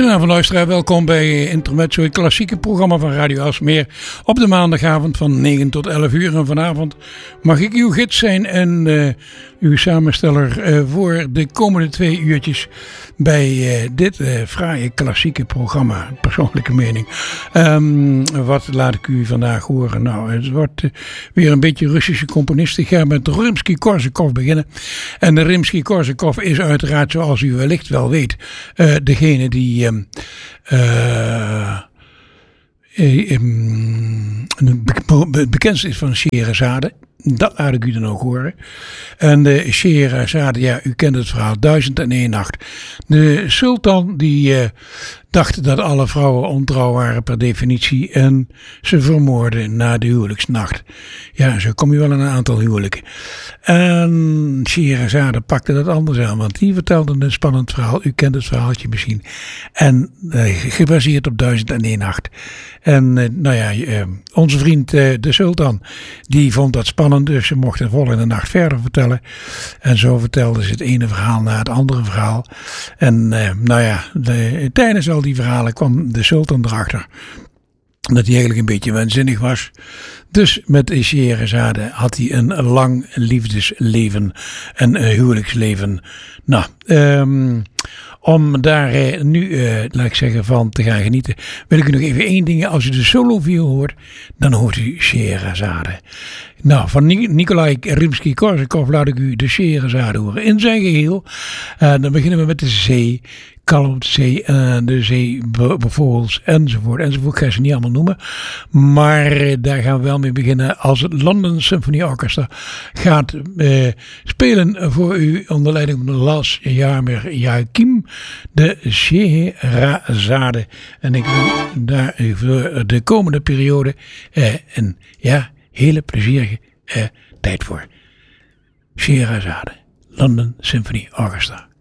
Goedenavond luisteraar, welkom bij Intermezzo, het klassieke programma van Radio Aalsmeer op de maandagavond van 9 tot 11 uur. En vanavond mag ik uw gids zijn en uw samensteller voor de komende 2 uurtjes bij dit fraaie klassieke programma. Persoonlijke mening. Wat laat ik u vandaag horen? Nou, het wordt weer een beetje Russische componisten. Ik ga met Rimsky-Korsakov beginnen. En de Rimsky-Korsakov is uiteraard, zoals u wellicht wel weet, degene die het bekendste is van Scheherazade. Dat laat ik u dan ook horen. En de Scheherazade, ja, u kent het verhaal, 1001 nacht. De sultan die dacht dat alle vrouwen ontrouw waren per definitie en ze vermoorden na de huwelijksnacht. Ja, zo kom je wel in een aantal huwelijken. En Scheherazade pakte dat anders aan, want die vertelde een spannend verhaal. U kent het verhaaltje misschien. En gebaseerd op 1001 nacht. En nou ja, onze vriend de sultan, die vond dat spannend, dus ze mocht de volgende nacht verder vertellen. En zo vertelde ze het ene verhaal na het andere verhaal. En nou ja, tijdens al die verhalen kwam de sultan erachter dat hij eigenlijk een beetje waanzinnig was. Dus met Scheherazade had hij een lang liefdesleven, een huwelijksleven. Nou, om daar nu, laat ik zeggen, van te gaan genieten, wil ik u nog even één ding. Als u de solo-viool hoort, dan hoort u Scheherazade. Nou, van Nikolai Rimsky-Korsakov laat ik u de Scheherazade horen in zijn geheel. Dan beginnen we met de zee. Kalmtzee, de zeevogels enzovoort. Ik ga ze niet allemaal noemen. Maar daar gaan we wel mee beginnen als het London Symphony Orchestra gaat spelen voor u onder leiding van Lars Jarmer Jakim, de Scheherazade. En ik wil daar voor de komende periode een hele plezierige tijd voor. Scheherazade, London Symphony Orchestra.